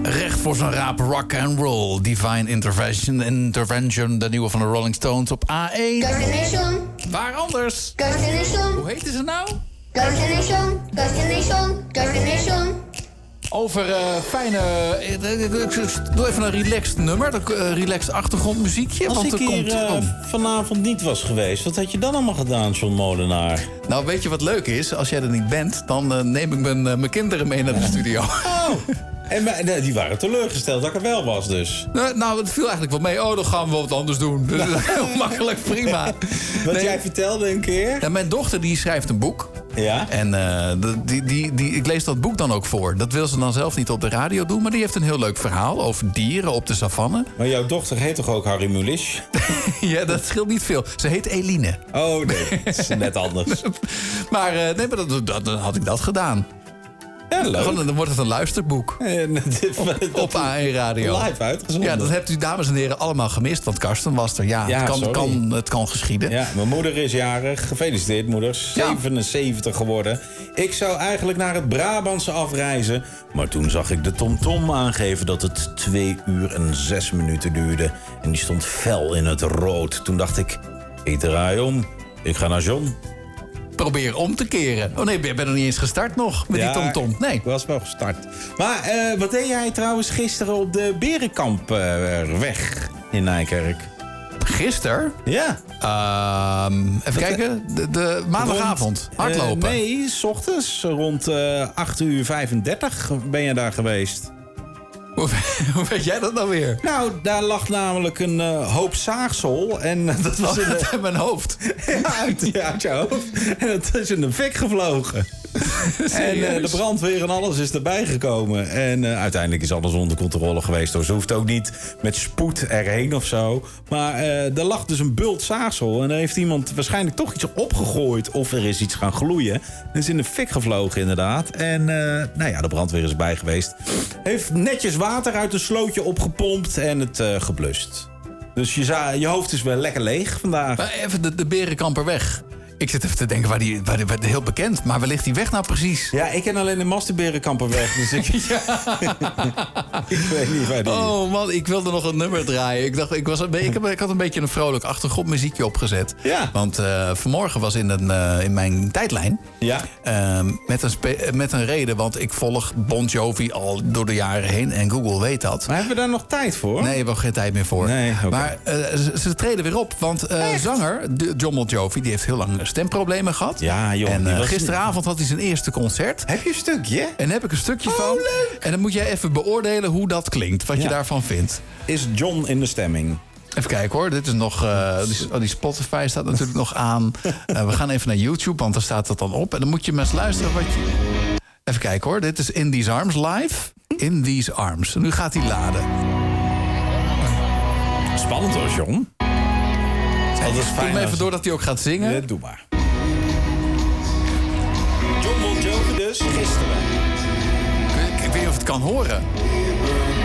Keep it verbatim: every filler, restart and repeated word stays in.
Recht voor zijn raap rock and roll. Divine Intervention, Intervention, de nieuwe van de Rolling Stones op A één. Destination. Waar anders? Destination. Hoe heette ze nou? Destination. Destination. Destination. Over uh, fijne... Doe even een relaxed nummer. Een uh, relaxed achtergrondmuziekje. Als want ik er hier komt, uh, oh. vanavond niet was geweest, wat had je dan allemaal gedaan, John Molenaar? Nou, weet je wat leuk is? Als jij er niet bent, dan uh, neem ik mijn, uh, mijn kinderen mee naar de studio. Oh, en nee, die waren teleurgesteld dat ik er wel was dus. Nou, nou, het viel eigenlijk wel mee. Oh, dan gaan we wat anders doen. Dus dat is heel makkelijk, prima. Wat Nee. jij vertelde een keer. Ja, mijn dochter die schrijft een boek. Ja? En uh, die, die, die, ik lees dat boek dan ook voor. Dat wil ze dan zelf niet op de radio doen. Maar die heeft een heel leuk verhaal over dieren op de savanne. Maar jouw dochter heet toch ook Harry Mulisch? Ja, dat scheelt niet veel. Ze heet Eline. Oh nee, dat is net anders. Maar uh, nee, maar dat, dat, dan had ik dat gedaan. Ja, leuk. Gewoon, dan wordt het een luisterboek. En dit- Op A één Radio. Live uitgezonden. Ja, dat hebt u, dames en heren, allemaal gemist. Want Karsten was er. Ja, Ja, het, kan, sorry. kan, het kan geschieden. Ja, mijn moeder is jarig. Gefeliciteerd, moeders. Ja. zevenenzeventig geworden. Ik zou eigenlijk naar het Brabantse afreizen. Maar toen zag ik de TomTom aangeven dat het twee uur en zes minuten duurde. En die stond fel in het rood. Toen dacht ik, ik draai om. Ik ga naar John. Probeer om te keren. Oh nee, ik ben nog niet eens gestart nog met Ja, die TomTom. Nee. Ik was wel gestart. Maar eh, wat deed jij trouwens gisteren op de Berenkampweg in Nijkerk? Gisteren? Ja. Ehm, even kijken. De, de maandagavond. Rond, Hardlopen. eh, nee, 's ochtends rond eh acht uur vijfendertig ben je daar geweest. Hoe, hoe weet jij dat nou weer? Nou, daar lag namelijk een uh, hoop zaagsel. En uh, dat was Oh, in dat de, uit mijn hoofd. ja, uit, ja, uit je hoofd. En het is in de fik gevlogen. En uh, de brandweer en alles is erbij gekomen. En uh, uiteindelijk is alles onder controle geweest. Hoor. Ze hoeft ook niet met spoed erheen of zo. Maar uh, er lag dus een bult zaagsel. En daar heeft iemand waarschijnlijk toch iets opgegooid. Of er is iets gaan gloeien. Het is in de fik gevlogen inderdaad. En uh, nou ja, de brandweer is erbij geweest. Heeft netjes water uit een slootje opgepompt en het uh, geblust. Dus je, za- je hoofd is wel lekker leeg vandaag. Maar even de, de Berenkamperweg. Ik zit even te denken, waar die, waar die, waar die- heel bekend. Maar waar ligt die weg nou precies? Ja, ik ken alleen de Masterberenkamperweg. Dus ik, ik weet niet waar die is. Oh man, ik wilde nog een nummer draaien. Ik, dacht, ik, was, een be- ik, heb, ik had een beetje een vrolijk achtergrondmuziekje opgezet. Ja. Want uh, vanmorgen was in, een, uh, in mijn tijdlijn... Ja. Uh, met, een spe- met een reden, want ik volg Bon Jovi al door de jaren heen. En Google weet dat. Maar hebben we daar nog tijd voor? Nee, we hebben geen tijd meer voor. Nee, oké. Maar uh, ze, ze treden weer op. Want uh, zanger de- John Bon Jovi die heeft heel lang stemproblemen gehad. Ja, joh. En die uh, was- gisteravond had hij zijn eerste concert. Heb je een stukje? En daar heb ik een stukje Oh, van. leuk. En dan moet jij even beoordelen hoe dat klinkt. Wat je Ja. daarvan vindt. Is John in de stemming? Even kijken hoor. Dit is nog. Uh, die, oh, die Spotify staat natuurlijk nog aan. Uh, we gaan even naar YouTube, want daar staat dat dan op. En dan moet je maar eens luisteren wat je. Even kijken hoor. Dit is In These Arms live. In These Arms. En nu gaat hij laden. Spannend hoor, John. Dat is Doe fijn. hem even als- door dat hij ook gaat zingen. Ja, doe maar. John Bon Jovi dus, gisteren. Ik, ik weet niet of het kan horen.